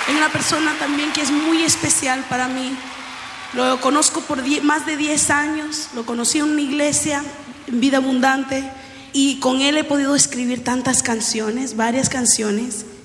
Hay una persona también que es muy especial para mí. Lo conozco por más de 10 años. Lo conocí en una iglesia, en Vida Abundante. Y con él he podido escribir tantas canciones, varias canciones.